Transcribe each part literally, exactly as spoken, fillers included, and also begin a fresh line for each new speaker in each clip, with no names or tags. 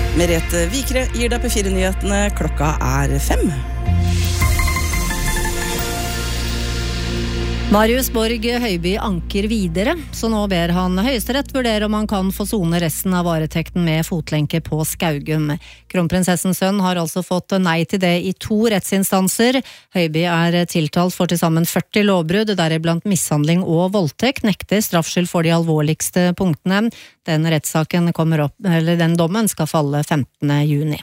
Merete Vikre gir deg P fire-nyhetene. Klokka er fem.
Marius Borg Høiby anker videre, så nå ber han Høyesterett vurdere om han kan få sone resten av varetekten med fotlenke på Skaugum. Kronprinsessens sønn har altså fått nei til det i to rettsinstanser. Høiby er tiltalt for til sammen førti lovbrudd, deriblant mishandling og voldtekt, nekter straffskyld for de alvorligste punktene. Den rettssaken kommer opp, eller den dommen skal falle femtende juni.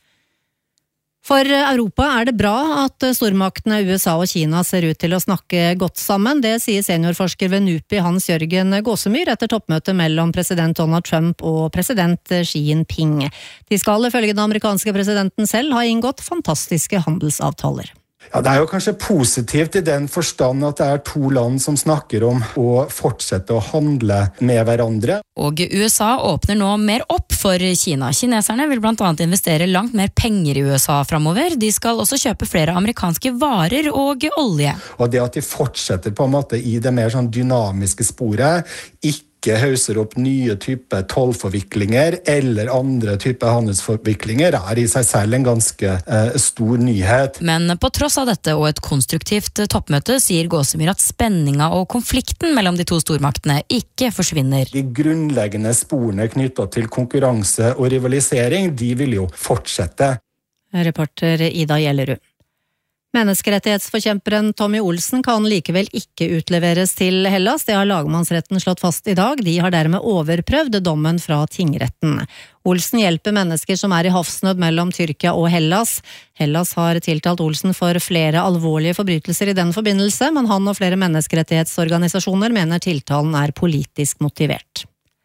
For Europa er det bra at stormaktene U S A og Kina ser ut til å snakke godt sammen. Det sier seniorforsker ved NUPI Hans Jørgen Gåsemyr etter toppmøtet mellom president Donald Trump og president Xi Jinping. De skal ifølge den amerikanske presidenten selv ha inngått fantastiske handelsavtaler.
Ja, det er jo kanskje positivt i den forstand at det er to land som snakker om å fortsette å handle med hverandre.
Og U S A åpner nå mer opp for Kina. Kineserne vil blant annet investere langt mer penger i U S A fremover. De skal også kjøpe flere amerikanske varer og olje.
Og det at de fortsetter på en måte i det mer sånn dynamiske sporet, ikke ikke hauser opp nye typer tollforviklinger eller andre typer handelsforviklinger, er i seg selv en ganske eh, stor nyhet.
Men på tross av dette og et konstruktivt toppmøte sier Gåsemyr at spenninga og konflikten mellom de to stormaktene ikke forsvinner.
De grunnleggende sporene knyttet til konkurranse og rivalisering, de vil jo fortsette.
Reporter Ida Gjellerud. Menneskerettighetsforkjemperen Tommy Olsen kan likevel ikke utleveres til Hellas. Det har lagmannsretten slått fast i dag. De har dermed overprøvd dommen fra tingretten. Olsen hjelper mennesker som er i havsnød mellom Tyrkia og Hellas. Hellas har tiltalt Olsen for flere alvorlige forbrytelser i den forbindelse, men han og flere menneskerettighetsorganisasjoner mener tiltalen er politisk motivert.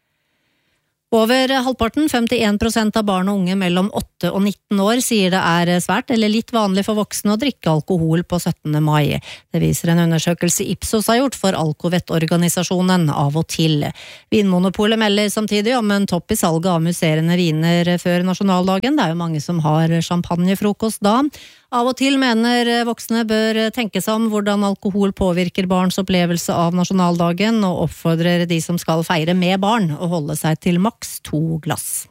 Over halvparten, femtien prosent av barn og unge mellom åtte og nitten år, sier det er svært eller litt vanlig for voksne å drikke alkohol på syttende mai. Det viser en undersøkelse Ipsos har gjort for Alkovett-organisasjonen Av og til. Vinmonopolet melder samtidig om en topp i salget av musserende viner før nasjonaldagen. Det er jo mange som har champagnefrokost da. Av og til mener voksne bør tenke seg om hvordan alkohol påvirker barns opplevelse av nasjonaldagen, og oppfordrer de som skal feire med barn å holde seg til maks to glass.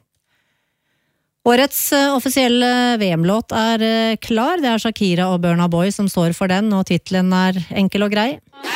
Årets offisielle V M-låt er klar. Det er Shakira og Burna Boy som står for den, og titlen er enkel og grei.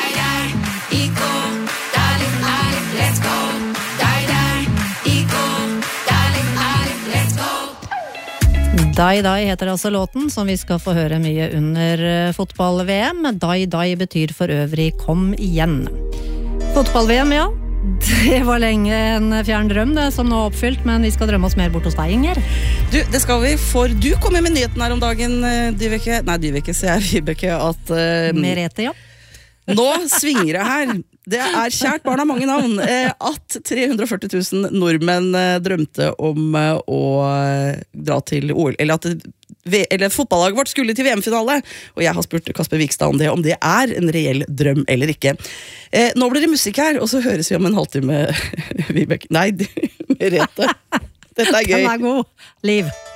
Dai Dai heter altså låten, som vi skal få høre mye under fotball-V M. Dai Dai betyr for øvrig kom igjen. Fotball-V M, ja. Det var lenge en fjern drøm det, som nå er oppfylt, men vi skal drømme oss mer bort hos deg, Inger.
Du, det skal vi, for du kommer med nyheten her om dagen, Dyveke. Nei, Dyveke, sier jeg, Vibeke, at... Uh,
Merete, ja.
Nå svinger det her. Det er kjært barn av mange navn. At tre hundre og førti tusen nordmenn drømte om å dra til O L, eller at eller fotballaget vårt skulle til V M-finale, og jeg har spurt Kasper Vikstad om det, om det er en reell drøm eller ikke. Nå blir det musikk her, og så høres vi om en halvtime. Vibeke. Nei, Merete. Dette er gøy.
Den er god. Liv.